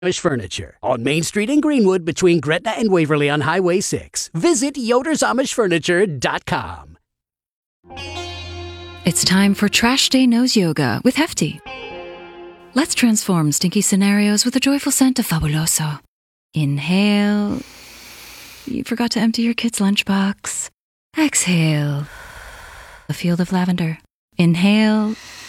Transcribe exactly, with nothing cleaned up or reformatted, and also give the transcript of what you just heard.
Amish Furniture on Main Street in Greenwood between Gretna and Waverly on Highway six. Visit Yoder's Amish Furniture dot com. It's time for Trash Day Nose Yoga with Hefty. Let's transform stinky scenarios with a joyful scent of Fabuloso. Inhale. You forgot to empty your kid's lunchbox. Exhale. A field of lavender. Inhale.